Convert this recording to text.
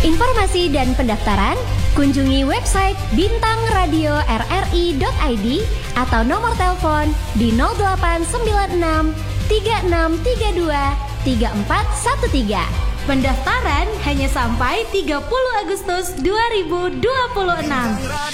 Informasi dan pendaftaran kunjungi website bintangradioRRI.id atau nomor telepon di 0896 3632 3413. Pendaftaran hanya sampai 30 Agustus 2026.